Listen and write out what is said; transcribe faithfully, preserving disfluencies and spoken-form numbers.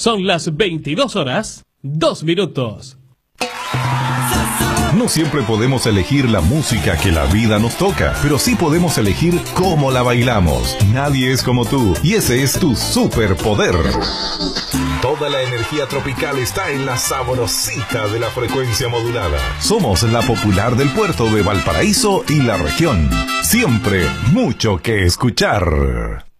Son las veintidós horas, dos minutos. No siempre podemos elegir la música que la vida nos toca, pero sí podemos elegir cómo la bailamos. Nadie es como tú, y ese es tu superpoder. Toda la energía tropical está en la sabrosita de la frecuencia modulada. Somos la popular del puerto de Valparaíso y la región. Siempre mucho que escuchar.